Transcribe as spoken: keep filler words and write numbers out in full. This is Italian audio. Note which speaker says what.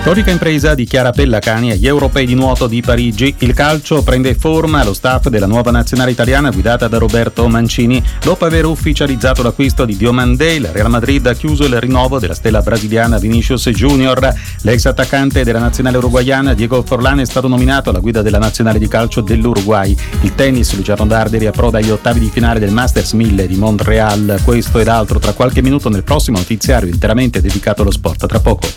Speaker 1: Storica impresa di Chiara Pellacani agli Europei di nuoto di Parigi. Il calcio prende forma allo staff della nuova nazionale italiana guidata da Roberto Mancini. Dopo aver ufficializzato l'acquisto di Diomandé, il Real Madrid ha chiuso il rinnovo della stella brasiliana Vinicius Junior. L'ex attaccante della nazionale uruguaiana Diego Forlán è stato nominato alla guida della nazionale di calcio dell'Uruguay. Il tennis, Luciano Darderi approda agli ottavi di finale del Masters mille di Montreal. Questo ed altro tra qualche minuto nel prossimo notiziario interamente dedicato allo sport. Tra poco.